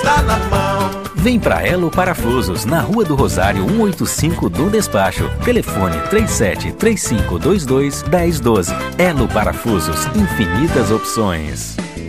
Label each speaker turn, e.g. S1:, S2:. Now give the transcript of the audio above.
S1: tá na mão.
S2: Vem pra Elo Parafusos, na Rua do Rosário 185 do Despacho. Telefone 373522 1012. Elo Parafusos, infinitas opções.